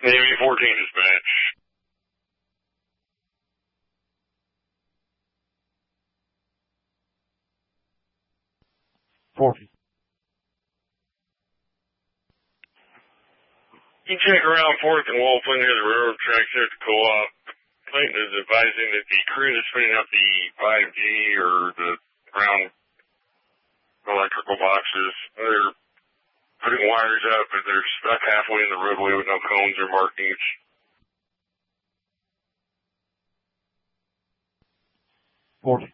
Navy 14 dispatch. You check around 4th and Wolfland near the railroad tracks near the co-op. Clayton is advising that the crew that's putting up the 5G or the ground electrical boxes, they're putting wires up, but they're stuck halfway in the roadway with no cones or markings. Forty.